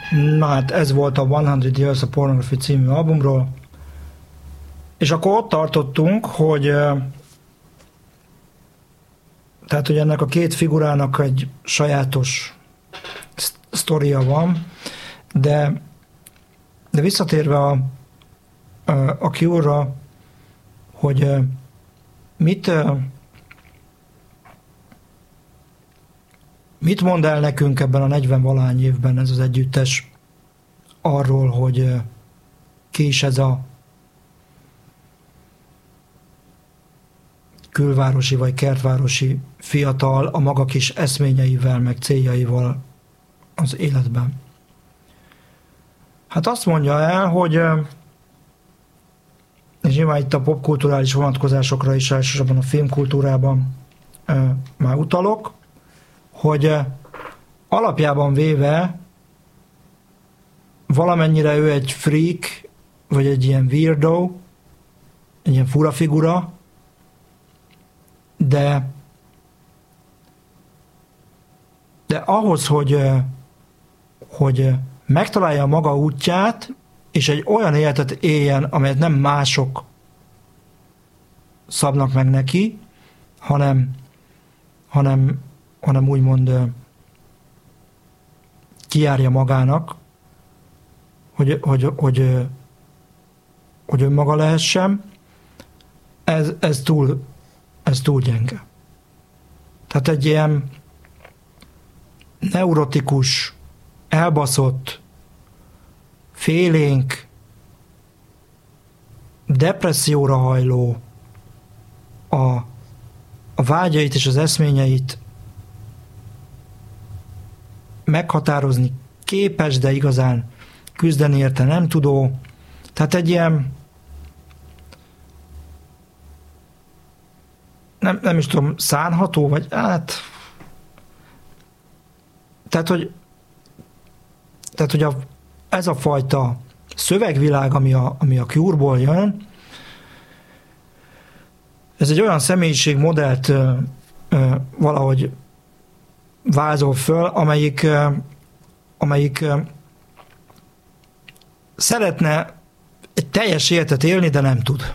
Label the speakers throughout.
Speaker 1: Na hát ez volt a 100 Years of Pornography című albumról, és akkor ott tartottunk, hogy tehát, hogy ennek a két figurának egy sajátos sztoria van, de visszatérve a Cure-ra, hogy mit mond el nekünk ebben a 40-valahány évben ez az együttes arról, hogy ki is ez a külvárosi vagy kertvárosi fiatal a maga kis eszményeivel, meg céljaival az életben. Hát azt mondja el, hogy és nyilván itt a popkulturális vonatkozásokra is, elsősorban a filmkultúrában már utalok, hogy alapjában véve valamennyire ő egy freak, vagy egy ilyen weirdo, egy ilyen fura figura, de ahhoz, hogy megtalálja a maga útját, és egy olyan életet éljen, amelyet nem mások szabnak meg neki, hanem úgymond kijárja magának, hogy önmaga lehessen, ez túl gyenge. Tehát egy ilyen neurotikus, elbaszott, félénk, depresszióra hajló, a vágyait és az eszményeit meghatározni képes, de igazán küzdeni érte nem tudó. Tehát egy ilyen nem is tudom, szánható, vagy hát tehát, hogy ez a fajta szövegvilág, ami a Cure-ból jön, ez egy olyan személyiségmodellt valahogy vázol föl, amelyik szeretne egy teljes életet élni, de nem tud.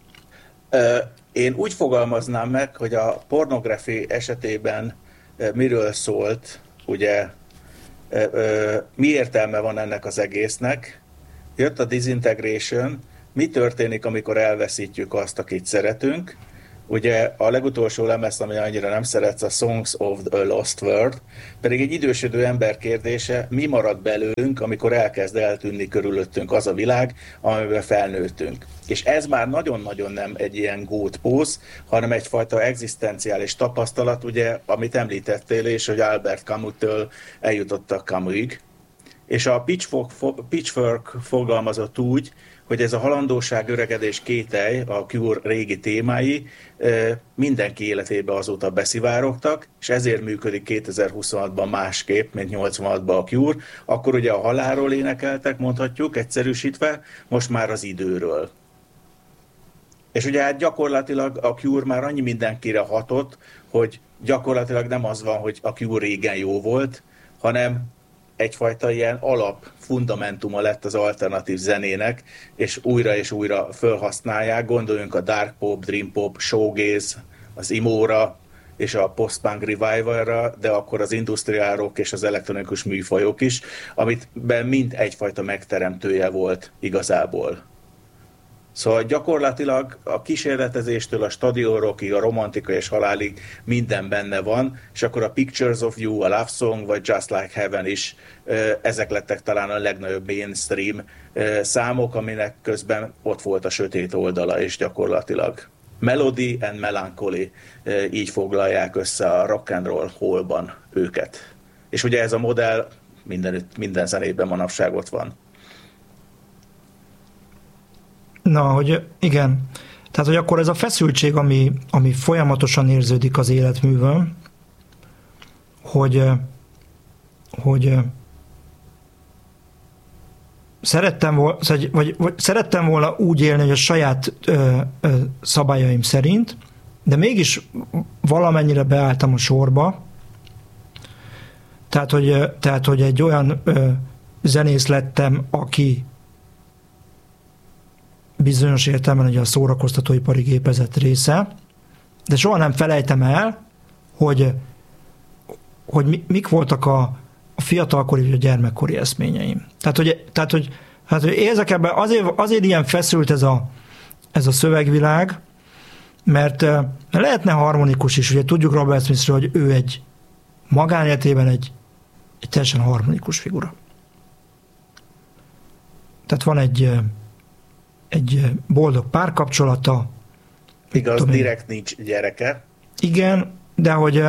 Speaker 2: Én úgy fogalmaznám meg, hogy a pornográfi esetében miről szólt, ugye mi értelme van ennek az egésznek, jött a disintegration, mi történik, amikor elveszítjük azt, akit szeretünk. Ugye a legutolsó lemez, ami annyira nem szeretsz, a Songs of the Lost World, pedig egy idősödő ember kérdése, mi marad belőlünk, amikor elkezd eltűnni körülöttünk az a világ, amiben felnőttünk. És ez már nagyon-nagyon nem egy ilyen gótpóz, hanem egyfajta egzisztenciális tapasztalat, ugye, amit említettél is, hogy Albert Camus-től eljutottak Camusig. És a Pitchfork fogalmazott úgy, hogy ez a halandóság, öregedés, kételj, a Cure régi témái mindenki életébe azóta beszivárogtak, és ezért működik 2026-ban másképp, mint 86-ban a Cure. Akkor ugye a halálról énekeltek, mondhatjuk, egyszerűsítve, most már az időről. És ugye hát gyakorlatilag a Cure már annyi mindenkire hatott, hogy gyakorlatilag nem az van, hogy a Cure régen jó volt, hanem egyfajta ilyen alap fundamentuma lett az alternatív zenének, és újra felhasználják. Gondoljunk a dark pop, dream pop, shoegaze, az emo-ra és a post-punk revivalra, de akkor az industrial rock és az elektronikus műfajok is, amitben mind egyfajta megteremtője volt igazából. Szóval gyakorlatilag a kísérletezéstől a stadion rockig, a romantika és halálig minden benne van, és akkor a Pictures of You, a Love Song vagy Just Like Heaven is, ezek lettek talán a legnagyobb mainstream számok, aminek közben ott volt a sötét oldala is gyakorlatilag. Melody and Melancholy, így foglalják össze a rock and roll hallban őket. És ugye ez a modell minden zenében manapság ott van.
Speaker 1: Na, hogy igen. Tehát, hogy akkor ez a feszültség, ami folyamatosan érződik az életművön, hogy szerettem volna úgy élni, hogy a saját szabályaim szerint, de mégis valamennyire beálltam a sorba, tehát, hogy egy olyan zenész lettem, aki bizonyos értelemben ugye a szórakoztatóipari gépezet része, de soha nem felejtem el, hogy mik voltak a fiatalkori vagy a gyermekkori eszményeim. Tehát, hogy érzek ebben, azért ilyen feszült ez a szövegvilág, mert lehetne harmonikus is. Ugye tudjuk Robert Smithről, hogy ő egy magánéletében egy teljesen harmonikus figura. Tehát van egy boldog párkapcsolata.
Speaker 2: Igaz, direkt nincs gyereke.
Speaker 1: Igen, de hogy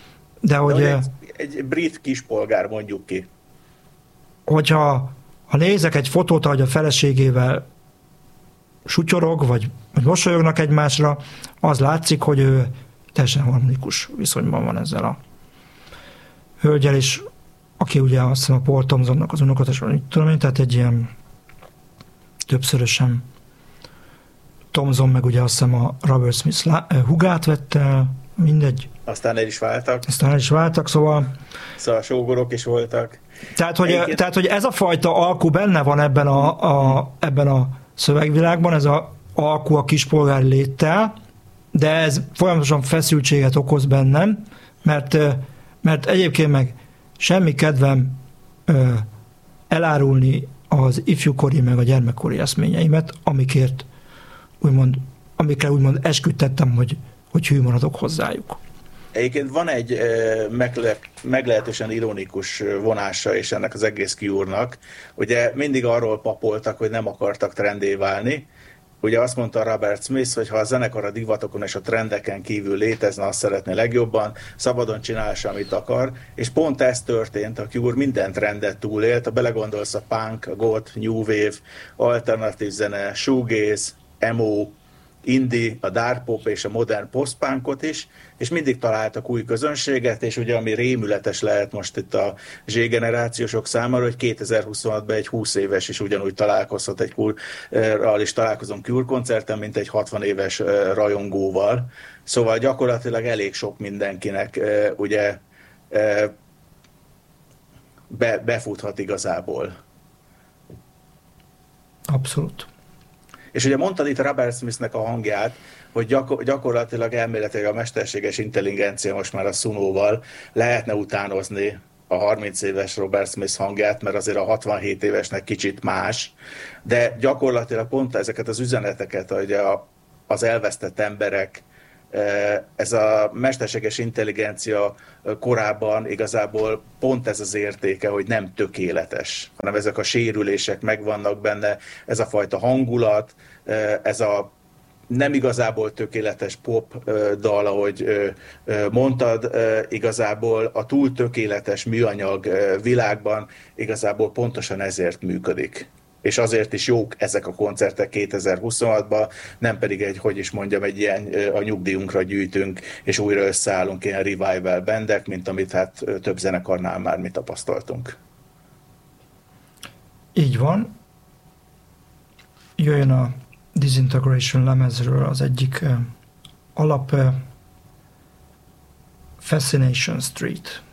Speaker 2: egy brit kispolgár, mondjuk ki.
Speaker 1: Hogyha nézek egy fotót, ahogy a feleségével sutyorog, vagy mosolyognak egymásra, az látszik, hogy ő teljesen harmonikus viszonyban van ezzel a hölgyel, és aki ugye azt hiszem a Paul Thompsonnak az unokatestvére, tudom én, tehát egy ilyen többszörösen Thompson, meg ugye azt hiszem a Robert Smith hugát vette, mindegy.
Speaker 2: Aztán el is váltak, szóval sógorok is voltak.
Speaker 1: Tehát, hogy ez a fajta alkú benne van ebben a szövegvilágban, ez az alkú a kispolgári léttel, de ez folyamatosan feszültséget okoz bennem, mert egyébként meg semmi kedvem elárulni az ifjúkori meg a gyermekkori eszményeimet, amikre úgymond esküdtettem, hogy hű maradok hozzájuk.
Speaker 2: Egyébként van egy meglehetősen ironikus vonása is ennek az egész Cure-nak. Ugye mindig arról papoltak, hogy nem akartak trendé válni. Ugye azt mondta Robert Smith, hogy ha a zenekar a divatokon és a trendeken kívül létezne, azt szeretné legjobban, szabadon csinálsa, amit akar, és pont ez történt, a Cure minden trendet túlélt, ha belegondolsz a punk, a goth, new wave, alternatív zene, shoegaze, emo, indie, a dark pop és a modern post-punkot is, és mindig találtak új közönséget, és ugye ami rémületes lehet most itt a Z-generációsok számára, hogy 2026-ban egy 20 éves is ugyanúgy találkozhat egy Cure-ral is találkozom Cure koncerten, mint egy 60 éves rajongóval. Szóval gyakorlatilag elég sok mindenkinek ugye befuthat igazából.
Speaker 1: Abszolút.
Speaker 2: És ugye mondtad itt Robert Smithnek a hangját, hogy gyakorlatilag elméletileg a mesterséges intelligencia most már a Sunóval lehetne utánozni a 30 éves Robert Smith hangját, mert azért a 67 évesnek kicsit más, de gyakorlatilag pont ezeket az üzeneteket, hogy az elvesztett emberek, ez a mesterséges intelligencia korában igazából pont ez az értéke, hogy nem tökéletes, hanem ezek a sérülések megvannak benne, ez a fajta hangulat, ez a nem igazából tökéletes pop dal, ahogy mondtad, igazából a túl tökéletes műanyag világban igazából pontosan ezért működik. És azért is jók ezek a koncertek 2026-ban, nem pedig egy ilyen a nyugdíjunkra gyűjtünk, és újra összeállunk ilyen revival bandek, mint amit hát több zenekarnál már mi tapasztaltunk.
Speaker 1: Így van. Jöjjön a Disintegration lemezről az egyik alap Fascination Street.